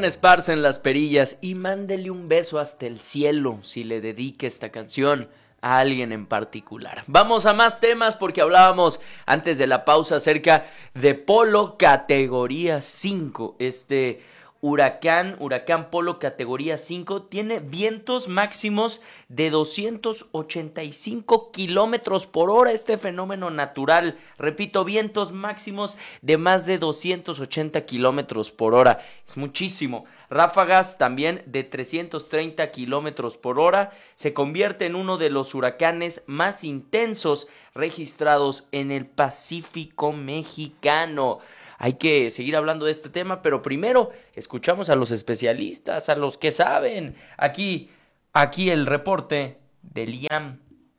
John Esparza en las perillas y mándele un beso hasta el cielo si le dedique esta canción a alguien en particular. Vamos a más temas porque hablábamos antes de la pausa acerca de Polo categoría 5. Huracán Polo categoría 5 tiene vientos máximos de 285 kilómetros por hora. Este fenómeno natural, repito, vientos máximos de más de 280 kilómetros por hora. Es muchísimo. Ráfagas también de 330 kilómetros por hora. Se convierte en uno de los huracanes más intensos registrados en el Pacífico mexicano. Hay que seguir hablando de este tema, pero primero escuchamos a los especialistas, a los que saben. Aquí el reporte de Liam.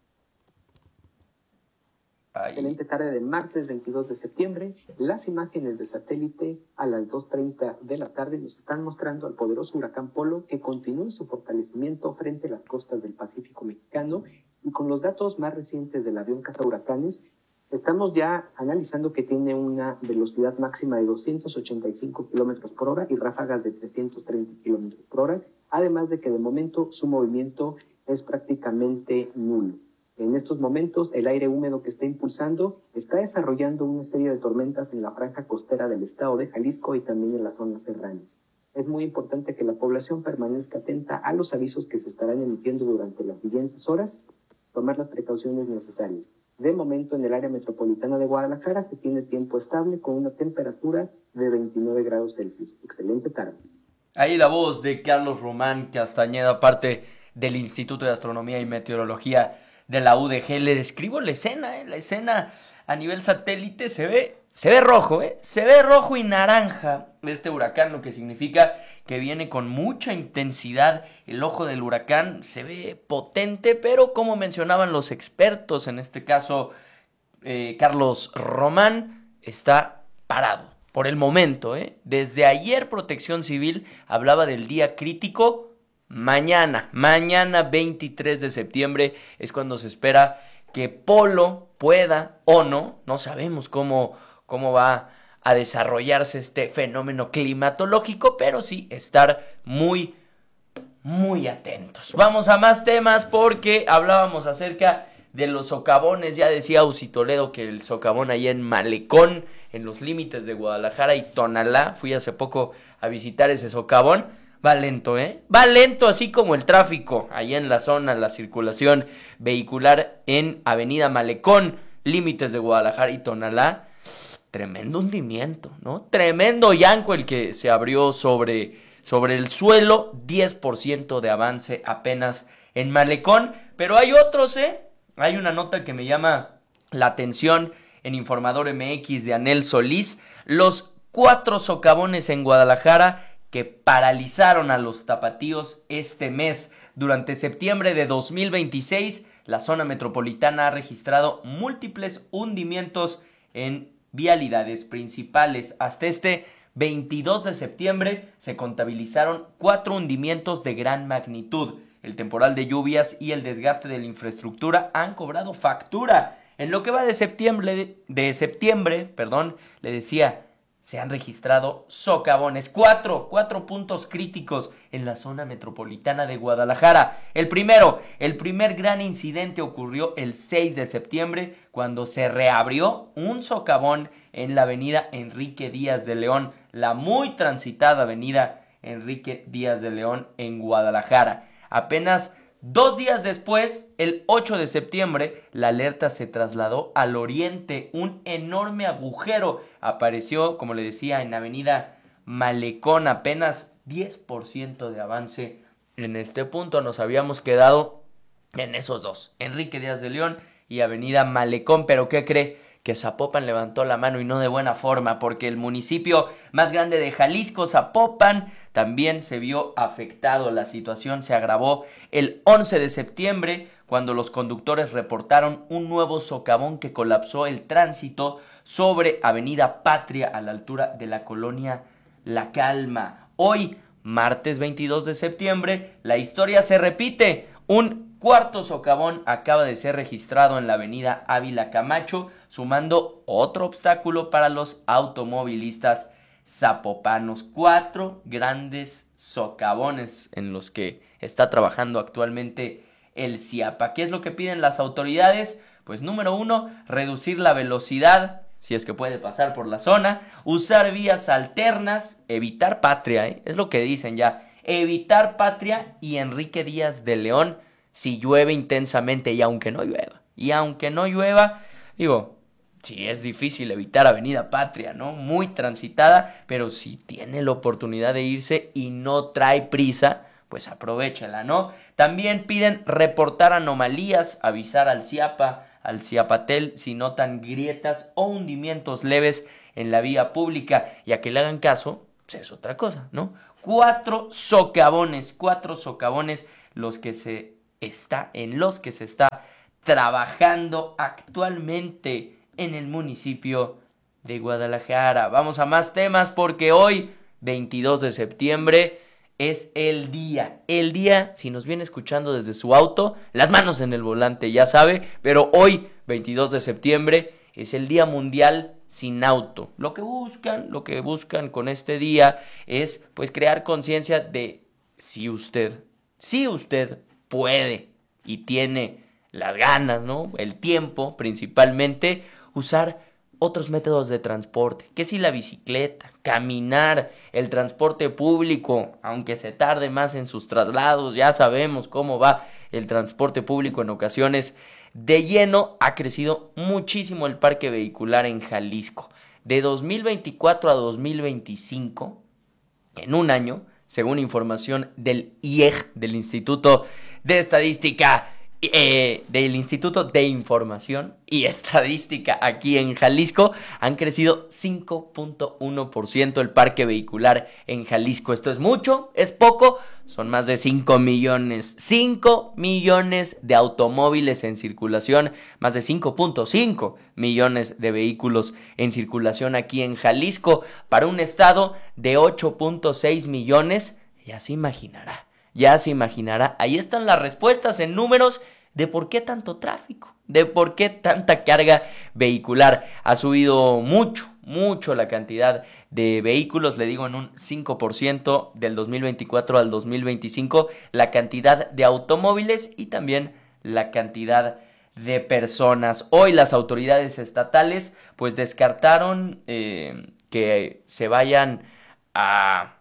Excelente tarde de martes 22 de septiembre. Las imágenes de satélite a las 2:30 de la tarde nos están mostrando al poderoso huracán Polo que continúa su fortalecimiento frente a las costas del Pacífico mexicano, y con los datos más recientes del avión cazahuracanes estamos ya analizando que tiene una velocidad máxima de 285 kilómetros por hora y ráfagas de 330 kilómetros por hora, además de que de momento su movimiento es prácticamente nulo. En estos momentos, el aire húmedo que está impulsando está desarrollando una serie de tormentas en la franja costera del estado de Jalisco y también en las zonas serranas. Es muy importante que la población permanezca atenta a los avisos que se estarán emitiendo durante las siguientes horas, tomar las precauciones necesarias. De momento, en el área metropolitana de Guadalajara se tiene tiempo estable con una temperatura de 29 grados Celsius. Excelente tarde. Ahí la voz de Carlos Román Castañeda, parte del Instituto de Astronomía y Meteorología de la UDG. Le describo la escena a nivel satélite. Se ve rojo, se ve rojo y naranja este huracán, lo que significa que viene con mucha intensidad. El ojo del huracán se ve potente, pero como mencionaban los expertos, en este caso Carlos Román, está parado por el momento. Desde ayer Protección Civil hablaba del día crítico. Mañana 23 de septiembre es cuando se espera que Polo pueda o no sabemos cómo va a desarrollarse este fenómeno climatológico, pero sí estar muy, muy atentos. Vamos a más temas porque hablábamos acerca de los socavones. Ya decía Uzi Toledo que el socavón ahí en Malecón, en los límites de Guadalajara y Tonalá, fui hace poco a visitar ese socavón. Va lento, va lento, así como el tráfico ahí en la zona, la circulación vehicular en Avenida Malecón, límites de Guadalajara y Tonalá. Tremendo hundimiento, ¿no? Tremendo llanco el que se abrió sobre el suelo. 10% de avance apenas en Malecón. Pero hay otros, Hay una nota que me llama la atención en Informador MX de Anel Solís. Los 4 socavones en Guadalajara que paralizaron a los tapatíos este mes. Durante septiembre de 2026, la zona metropolitana ha registrado múltiples hundimientos en vialidades principales. Hasta este 22 de septiembre se contabilizaron 4 hundimientos de gran magnitud. El temporal de lluvias y el desgaste de la infraestructura han cobrado factura. En lo que va de septiembre, le decía, se han registrado socavones. 4 puntos críticos en la zona metropolitana de Guadalajara. El primer gran incidente ocurrió el 6 de septiembre cuando se reabrió un socavón en la avenida Enrique Díaz de León, la muy transitada avenida Enrique Díaz de León en Guadalajara. Apenas 2 días después, el 8 de septiembre, la alerta se trasladó al oriente. Un enorme agujero apareció, como le decía, en Avenida Malecón. Apenas 10% de avance en este punto. Nos habíamos quedado en esos dos, Enrique Díaz de León y Avenida Malecón. Pero ¿qué cree? Que Zapopan levantó la mano y no de buena forma, porque el municipio más grande de Jalisco, Zapopan, también se vio afectado. La situación se agravó el 11 de septiembre cuando los conductores reportaron un nuevo socavón que colapsó el tránsito sobre Avenida Patria a la altura de la colonia La Calma. Hoy, martes 22 de septiembre, la historia se repite. Un cuarto socavón acaba de ser registrado en la avenida Ávila Camacho, sumando otro obstáculo para los automovilistas zapopanos. 4 grandes socavones en los que está trabajando actualmente el CIAPA. ¿Qué es lo que piden las autoridades? Pues número 1, reducir la velocidad, si es que puede pasar por la zona, usar vías alternas, evitar Patria, es lo que dicen ya, evitar Patria y Enrique Díaz de León si llueve intensamente y aunque no llueva, digo, sí es difícil evitar Avenida Patria, ¿no? Muy transitada, pero si tiene la oportunidad de irse y no trae prisa, pues aprovéchala, ¿no? También piden reportar anomalías, avisar al CIAPA, al CIAPATEL si notan grietas o hundimientos leves en la vía pública, y a que le hagan caso, pues es otra cosa, ¿no? 4 socavones en los que se está trabajando actualmente en el municipio de Guadalajara. Vamos a más temas porque hoy, 22 de septiembre, es el día, si nos viene escuchando desde su auto, las manos en el volante, ya sabe, pero hoy, 22 de septiembre, es el Día Mundial Sin Auto. Lo que buscan con este día es, pues, crear conciencia de si usted puede y tiene las ganas, ¿no? El tiempo, principalmente, usar otros métodos de transporte, que si la bicicleta, caminar, el transporte público, aunque se tarde más en sus traslados, ya sabemos cómo va el transporte público en ocasiones de lleno. Ha crecido muchísimo el parque vehicular en Jalisco. De 2024 a 2025, en un año, según información del IEG, del Instituto de Estadística, del Instituto de Información y Estadística aquí en Jalisco, han crecido 5.1% el parque vehicular en Jalisco. ¿Esto es mucho? ¿Es poco? Son más de 5 millones. 5 millones de automóviles en circulación, más de 5.5 millones de vehículos en circulación aquí en Jalisco, para un estado de 8.6 millones. Ya se imaginará. Ahí están las respuestas en números de por qué tanto tráfico, de por qué tanta carga vehicular. Ha subido mucho la cantidad de vehículos, le digo, en un 5% del 2024 al 2025, la cantidad de automóviles y también la cantidad de personas. Hoy las autoridades estatales pues descartaron que se vayan a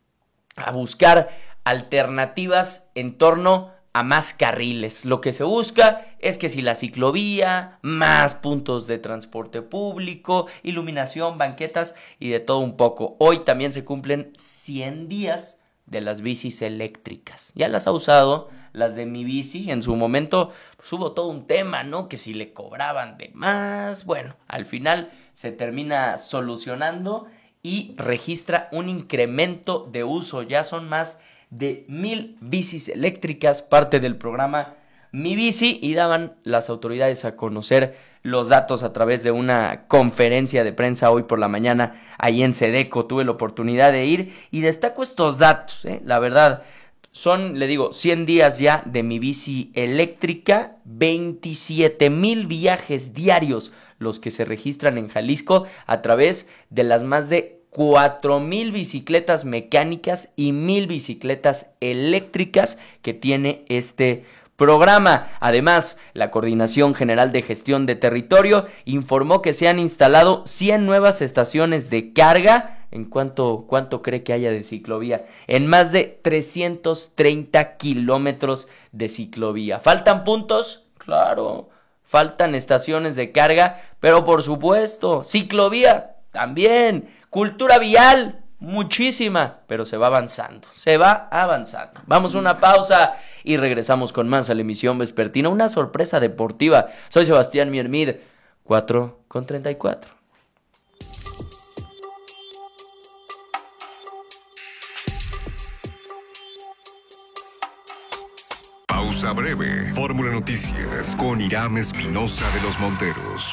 buscar alternativas en torno a más carriles. Lo que se busca es que si la ciclovía, más puntos de transporte público, iluminación, banquetas y de todo un poco. Hoy también se cumplen 100 días de las bicis eléctricas. Ya las ha usado, las de Mi Bici. En su momento pues hubo todo un tema, ¿no? Que si le cobraban de más. Bueno, al final se termina solucionando y registra un incremento de uso. Ya son más de 1,000 bicis eléctricas, parte del programa Mi Bici, y daban las autoridades a conocer los datos a través de una conferencia de prensa hoy por la mañana ahí en Sedeco. Tuve la oportunidad de ir y destaco estos datos, la verdad. Son, le digo, 100 días ya de Mi Bici eléctrica, 27,000 viajes diarios los que se registran en Jalisco a través de las más de 4,000 bicicletas mecánicas y 1,000 bicicletas eléctricas que tiene este programa. Además, la Coordinación General de Gestión de Territorio informó que se han instalado 100 nuevas estaciones de carga. ¿En cuánto cree que haya de ciclovía? En más de 330 kilómetros de ciclovía. ¿Faltan puntos? Claro, faltan estaciones de carga, pero por supuesto, ciclovía también. Cultura vial, muchísima, pero se va avanzando. Vamos a una pausa y regresamos con más a la emisión vespertina. Una sorpresa deportiva. Soy Sebastián Miermid, 4:34. Pausa breve. Fórmula Noticias con Irán Espinosa de los Monteros.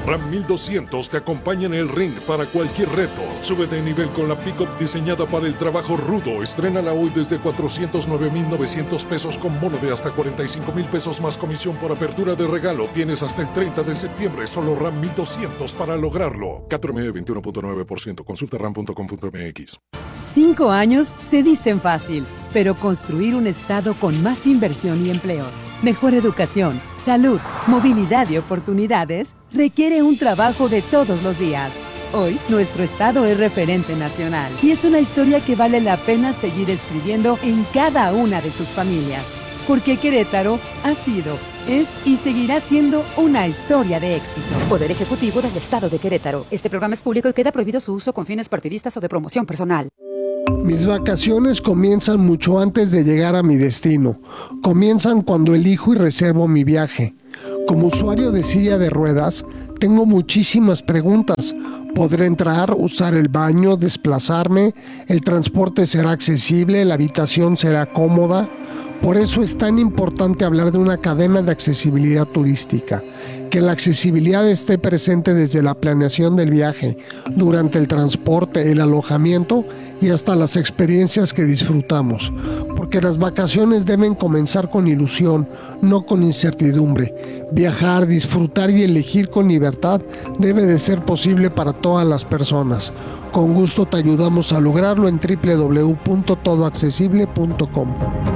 Ram 1200 te acompaña en el ring para cualquier reto. Sube de nivel con la pick-up diseñada para el trabajo rudo. Estrénala hoy desde 409,900 pesos con bono de hasta 45,000 pesos más comisión por apertura de regalo. Tienes hasta el 30 de septiembre. Solo Ram 1200 para lograrlo. CAT-RME 21.9%. Consulta ram.com.mx. 5 años se dicen fácil, pero construir un estado con más inversión y empleos, mejor educación, salud, movilidad y oportunidades requiere un trabajo de todos los días. Hoy, nuestro estado es referente nacional y es una historia que vale la pena seguir escribiendo en cada una de sus familias. Porque Querétaro ha sido, es y seguirá siendo una historia de éxito. Poder Ejecutivo del Estado de Querétaro. Este programa es público y queda prohibido su uso con fines partidistas o de promoción personal. Mis vacaciones comienzan mucho antes de llegar a mi destino. Comienzan cuando elijo y reservo mi viaje. Como usuario de silla de ruedas, tengo muchísimas preguntas. ¿Podré entrar, usar el baño, desplazarme? ¿El transporte será accesible? ¿La habitación será cómoda? Por eso es tan importante hablar de una cadena de accesibilidad turística, que la accesibilidad esté presente desde la planeación del viaje, durante el transporte, el alojamiento y hasta las experiencias que disfrutamos, porque las vacaciones deben comenzar con ilusión, no con incertidumbre. Viajar, disfrutar y elegir con libertad debe de ser posible para todas las personas. Con gusto te ayudamos a lograrlo en www.todoaccesible.com.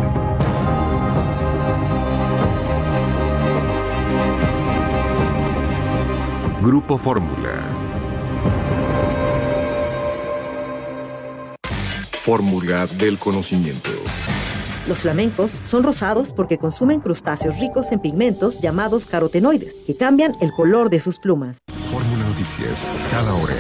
Grupo Fórmula. Fórmula del conocimiento. Los flamencos son rosados porque consumen crustáceos ricos en pigmentos llamados carotenoides, que cambian el color de sus plumas. Fórmula Noticias, cada hora.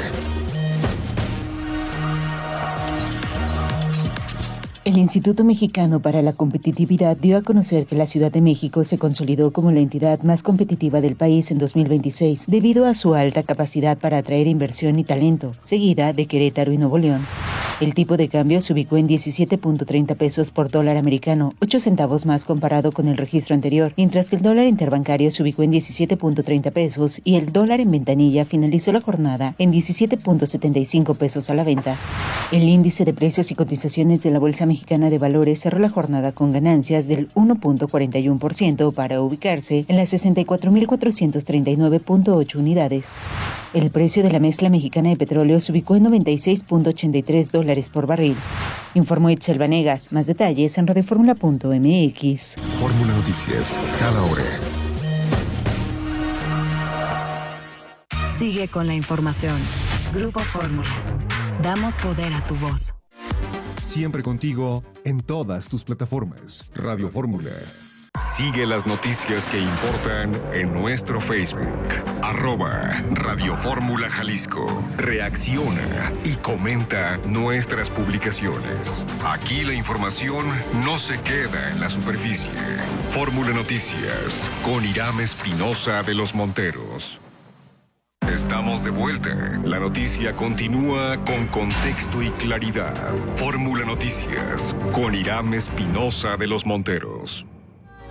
El Instituto Mexicano para la Competitividad dio a conocer que la Ciudad de México se consolidó como la entidad más competitiva del país en 2026 debido a su alta capacidad para atraer inversión y talento, seguida de Querétaro y Nuevo León. El tipo de cambio se ubicó en 17.30 pesos por dólar americano, 8 centavos más comparado con el registro anterior, mientras que el dólar interbancario se ubicó en 17.30 pesos y el dólar en ventanilla finalizó la jornada en 17.75 pesos a la venta. El índice de precios y cotizaciones de la Bolsa Mexicana de Valores cerró la jornada con ganancias del 1.41% para ubicarse en las 64.439.8 unidades. El precio de la mezcla mexicana de petróleo se ubicó en $96.83 por barril. Informó Itzel Vanegas. Más detalles en radioformula.mx. Fórmula Noticias, cada hora. Sigue con la información. Grupo Fórmula. Damos poder a tu voz. Siempre contigo en todas tus plataformas. Radio Fórmula. Sigue las noticias que importan en nuestro Facebook. @Radio Fórmula Jalisco. Reacciona y comenta nuestras publicaciones. Aquí la información no se queda en la superficie. Fórmula Noticias con Irán Espinosa de los Monteros. Estamos de vuelta. La noticia continúa con contexto y claridad. Fórmula Noticias con Irán Espinosa de los Monteros.